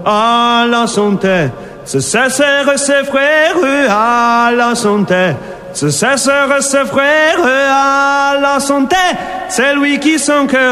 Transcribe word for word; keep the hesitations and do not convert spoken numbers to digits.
à la santé. Ce cesseur ses frères à la santé. Ce cesseur ses frères à la santé. C'est lui qui son cœur